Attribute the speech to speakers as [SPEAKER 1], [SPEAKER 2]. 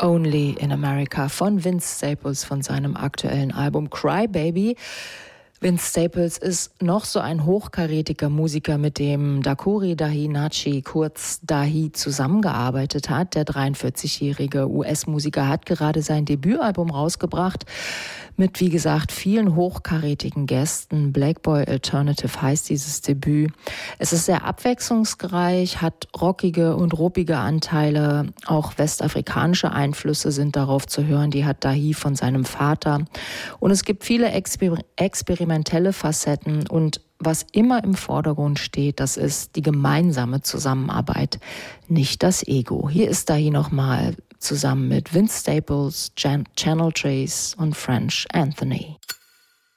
[SPEAKER 1] Only in America von Vince Staples von seinem aktuellen Album Cry Baby. Vince Staples ist noch so ein hochkarätiger Musiker, mit dem Dakuri Dahi Nachi, kurz Dahi, zusammengearbeitet hat. Der 43-jährige US-Musiker hat gerade sein Debütalbum rausgebracht mit, wie gesagt, vielen hochkarätigen Gästen. Black Boy Alternative heißt dieses Debüt. Es ist sehr abwechslungsreich, hat rockige und ruppige Anteile. Auch westafrikanische Einflüsse sind darauf zu hören. Die hat Dahi von seinem Vater. Und es gibt viele experimentelle Facetten. Und was immer im Vordergrund steht, das ist die gemeinsame Zusammenarbeit, nicht das Ego. Hier ist Dahi nochmal zusammen mit Vince Staples, Channel Trace und French Anthony.